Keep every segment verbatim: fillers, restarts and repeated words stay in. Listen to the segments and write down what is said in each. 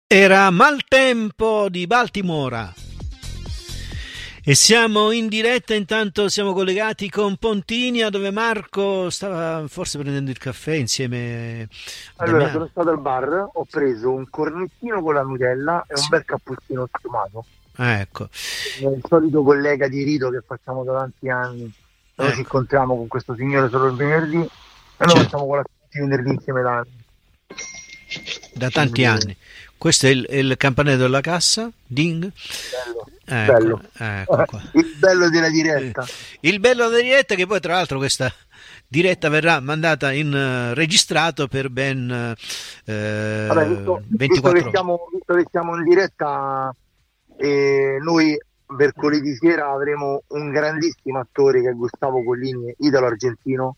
Era Maltempo di Baltimora e siamo in diretta. Intanto siamo collegati con Pontinia, dove Marco stava forse prendendo il caffè insieme a Allora, Damiano. sono stato al bar, ho preso un cornettino con la Nutella e un Sì. bel cappuccino sfumato. Ah, ecco. Il solito collega di rito che facciamo da tanti anni. Noi Ecco. ci incontriamo con questo signore solo il venerdì e noi Certo. facciamo colazione tutti i venerdì insieme da anni. Da tanti Quindi, anni. Questo è il, è il campanello della cassa, ding. Bello, Ecco, bello. ecco qua. Il bello della diretta. Il bello della diretta è che poi tra l'altro questa diretta verrà mandata in uh, registrato per ben uh, Vabbè, visto, visto, ventiquattro che siamo, visto che siamo in diretta, eh, noi mercoledì sera avremo un grandissimo attore che è Gustavo Collini, idolo argentino,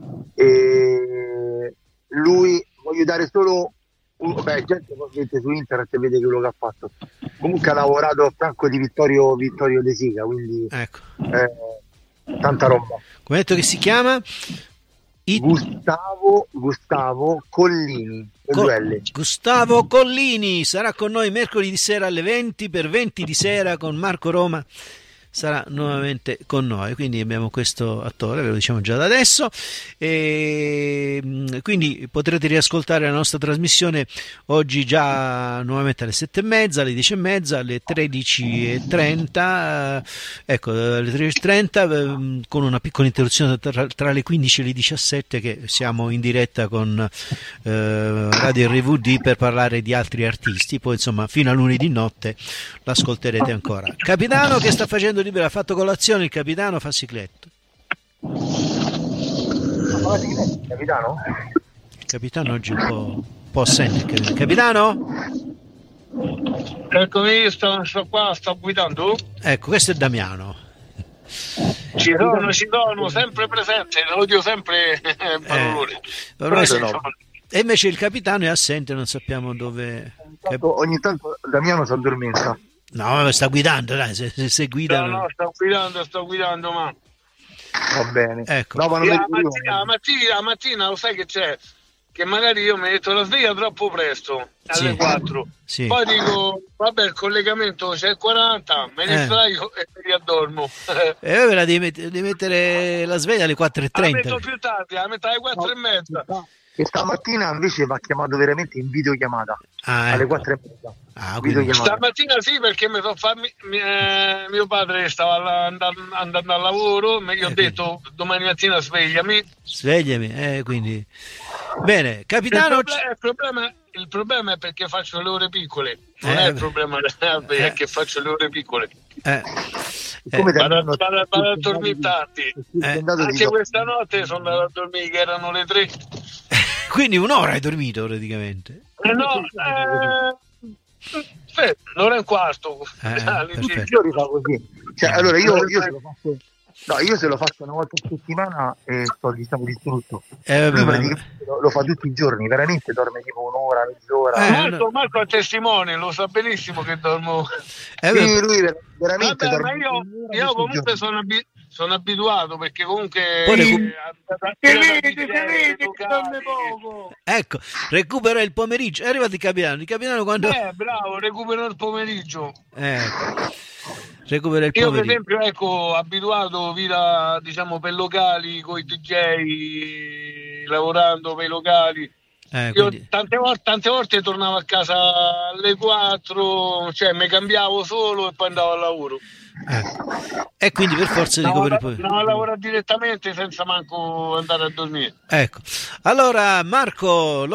e lui, voglio dare solo un, beh, gente che su internet e vede quello che ha fatto. Comunque ha lavorato a fianco di Vittorio, Vittorio De Sica, quindi ecco. eh, tanta roba. Come detto, che si chiama? I... Gustavo, Gustavo Collini, Co- L. Gustavo Collini sarà con noi mercoledì sera alle venti per venti di sera con Marco Roma. Sarà nuovamente con noi, quindi abbiamo questo attore, ve lo diciamo già da adesso, e quindi potrete riascoltare la nostra trasmissione oggi già nuovamente alle sette e mezza, alle dieci e mezza, alle tredici e trenta, ecco, alle tredici e trenta, con una piccola interruzione tra, tra le quindici e le diciassette, che siamo in diretta con eh, Radio R V D per parlare di altri artisti. Poi insomma fino a lunedì notte l'ascolterete ancora. Capitano, che sta facendo libero, ha fatto colazione il capitano, fa cicletto. Capitano? Il capitano oggi è un po', un po' assente. Il capitano? Eccomi, sto, sto qua, sto guidando. Ecco, questo è Damiano. Ci sono, ci sono, sempre presente, lo dico sempre eh, parolone. Eh, no. E invece il capitano è assente, non sappiamo dove. Tanto, ogni tanto Damiano si addormenta. No, sta guidando, dai, se, se, se guida. No, no, sto guidando, sto guidando, ma. Va bene. Ecco. No, ma non la, vedo io. mattina, la, mattina, la mattina lo sai che c'è? Che magari io mi metto la sveglia troppo presto, alle Sì. quattro. Sì. Poi dico, vabbè, il collegamento c'è quaranta, me ne Eh. distraio e mi riaddormo. E ora la devi, met- devi mettere la sveglia alle quattro e La trenta. metto più tardi, la metto alle quattro e mezza. E stamattina invece mi ha chiamato veramente in videochiamata Ah, alle ecco. quattro e mezza. Ah, quindi- Videochiamata. Stamattina sì, perché mi so farmi, mi- eh, mio padre stava là andando, andando al lavoro, mi gli ho Eh, detto domani mattina svegliami. Svegliami, eh, quindi. Bene, Il capitano. problema, il, problema, il problema è perché faccio le ore piccole, non Eh, è il beh. problema della sveglia, Eh. è che faccio le ore piccole. Eh, Come eh, te- Vado, vado- vado a dormire tardi. Eh, Anche questa notte sono andato a dormire che erano le tre. quindi un'ora hai dormito praticamente. Eh no, eh, sì, un'ora e un quarto. Eh, all'incirca. perfetto. Io rifà così. Cioè, allora io, io se lo faccio. No, io se lo faccio una volta a settimana e sto diciamo distrutto. Eh, vabbè, Lui ma- praticamente lo, lo fa tutti i giorni, veramente dorme tipo un'ora, mezz'ora. Eh, Marco, Marco è testimone, lo sa benissimo che dormo. eh, Sì, vabbè, lui ver- veramente Vabbè, dorme ma io, un'ora io tutti i comunque giorni. sono, abi- sono abituato perché comunque Poi eh, recu- che vedi, che vedi che dorme poco. ecco, recupera il pomeriggio. È arrivato il capitano. Il capitano quando. Eh, bravo, recupero il pomeriggio. Ecco, recupera il Io per pomeriggio. esempio, ecco, abituato vita, diciamo, per locali, con i D J, lavorando per i locali. Eh, Io quindi- tante volte, tante volte tornavo a casa alle quattro, cioè mi cambiavo solo e poi andavo al lavoro. ecco. E quindi per forza Andavo recupera a, il pomeriggio. andavo a lavorare direttamente senza manco andare a dormire. Ecco, allora Marco.